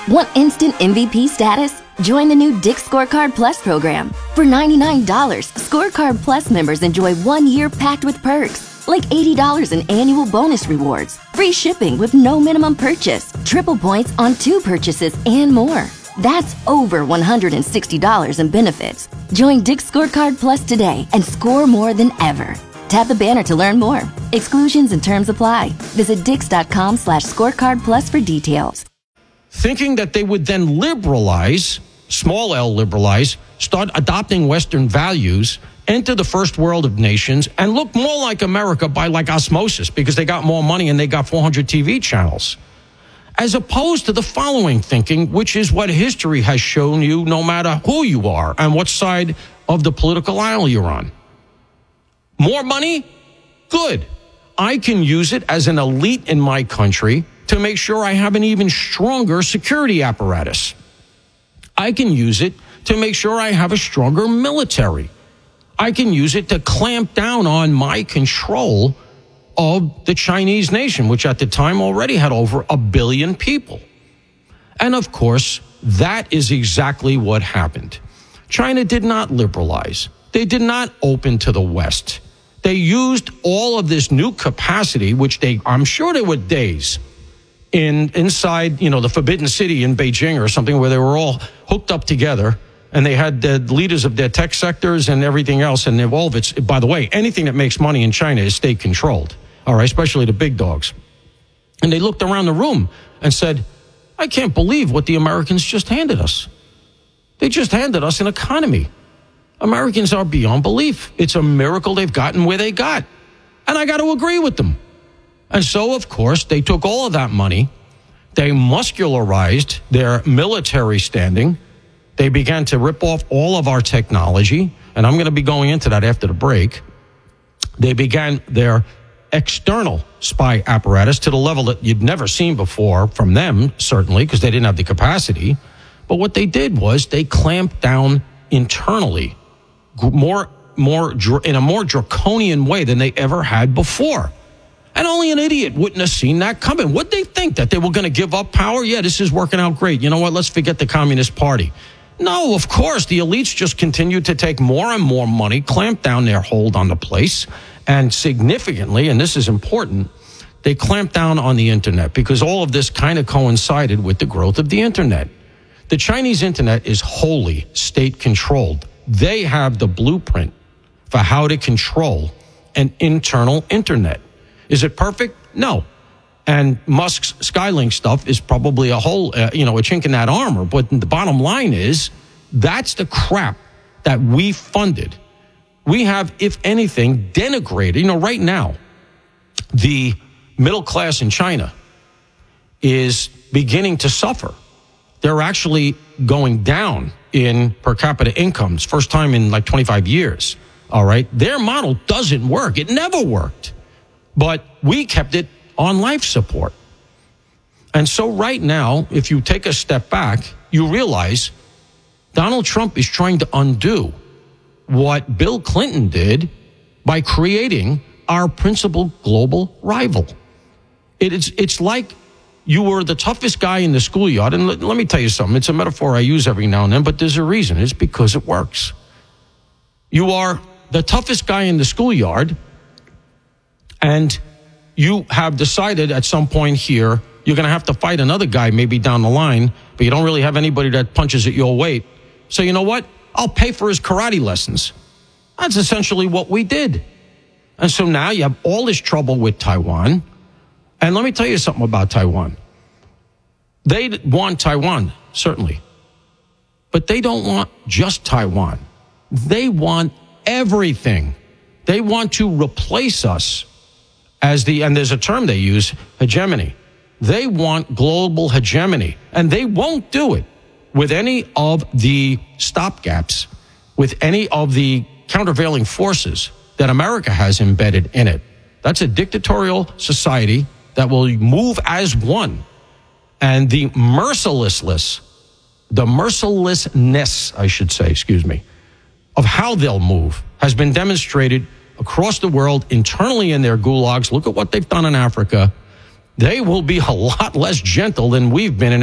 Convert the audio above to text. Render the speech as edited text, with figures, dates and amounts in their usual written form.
Want instant MVP status? Join the new Dick's Scorecard Plus program. For $99, Scorecard Plus members enjoy 1 year packed with perks, like $80 in annual bonus rewards, free shipping with no minimum purchase, triple points on 2 purchases, and more. That's over $160 in benefits. Join Dick's Scorecard Plus today and score more than ever. Tap the banner to learn more. Exclusions and terms apply. Visit dix.com/scorecard plus for details. Thinking that they would then liberalize, small L liberalize, start adopting Western values, enter the first world of nations, and look more like America by like osmosis because they got more money and they got 400 TV channels. As opposed to the following thinking, which is what history has shown you no matter who you are and what side of the political aisle you're on. More money? Good. I can use it as an elite in my country to make sure I have an even stronger security apparatus. I can use it to make sure I have a stronger military. I can use it to clamp down on my control of the Chinese nation, which at the time already had over 1 billion people. And of course, that is exactly what happened. China did not liberalize. They did not open to the West. They used all of this new capacity, which I'm sure they were days inside, the Forbidden City in Beijing or something where they were all hooked up together and they had the leaders of their tech sectors and everything else. And all of it's, by the way, anything that makes money in China is state controlled. All right, especially the big dogs. And they looked around the room and said, I can't believe what the Americans just handed us. They just handed us an economy. Americans are beyond belief. It's a miracle they've gotten where they got. And I got to agree with them. And so, of course, they took all of that money. They muscularized their military standing. They began to rip off all of our technology. And I'm going to be going into that after the break. They began their external spy apparatus to the level that you'd never seen before from them, certainly, because they didn't have the capacity. But what they did was they clamped down internally more in a more draconian way than they ever had before. And only an idiot wouldn't have seen that coming. What'd they think? That they were going to give up power? Yeah, this is working out great. You know what? Let's forget the Communist Party. No, of course, the elites just continued to take more and more money, clamp down their hold on the place, and significantly, and this is important, they clamped down on the internet because all of this kind of coincided with the growth of the internet. The Chinese internet is wholly state-controlled. They have the blueprint for how to control an internal internet. Is it perfect? No. And Musk's Skylink stuff is probably a chink in that armor. But the bottom line is, that's the crap that we funded. We have, if anything, denigrated. Right now, the middle class in China is beginning to suffer. They're actually going down in per capita incomes, first time in like 25 years. All right. Their model doesn't work. It never worked. But we kept it on life support. And so right now, if you take a step back, you realize Donald Trump is trying to undo what Bill Clinton did by creating our principal global rival. It's like you were the toughest guy in the schoolyard. And let me tell you something. It's a metaphor I use every now and then, but there's a reason. It's because it works. You are the toughest guy in the schoolyard, and you have decided at some point here you're going to have to fight another guy maybe down the line, but you don't really have anybody that punches at your weight. So you know what? I'll pay for his karate lessons. That's essentially what we did. And so now you have all this trouble with Taiwan. And let me tell you something about Taiwan. They want Taiwan, certainly. But they don't want just Taiwan. They want everything. They want to replace us as and there's a term they use, hegemony. They want global hegemony. And they won't do it with any of the stopgaps, with any of the countervailing forces that America has embedded in it. That's a dictatorial society that will move as one. And the mercilessness, I should say, of how they'll move has been demonstrated across the world, internally in their gulags. Look at what they've done in Africa. They will be a lot less gentle than we've been in